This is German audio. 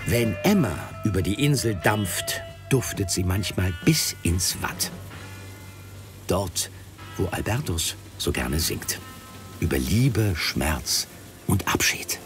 Wenn Emma über die Insel dampft, duftet sie manchmal bis ins Watt. Dort, wo Albertus so gerne singt. Über Liebe, Schmerz und Abschied.